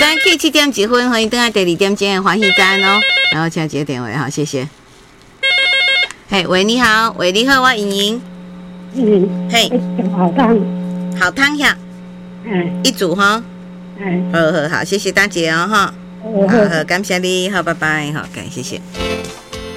咱去7:1分，欢迎登来第2点钟的欢喜单哦。然后请接电话哈，谢谢。嘿，喂，你好，喂，你好，我莹莹。嘿， 好汤， 好汤呀，一组哈。好，谢谢大姐哦哈。好，感谢你，好，拜拜，好，感谢谢。